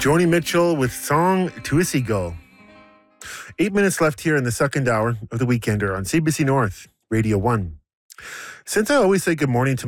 Joni Mitchell with song To a Seagull. 8 minutes left here in the second hour of the Weekender on CBC North, Radio 1. Since I always say good morning to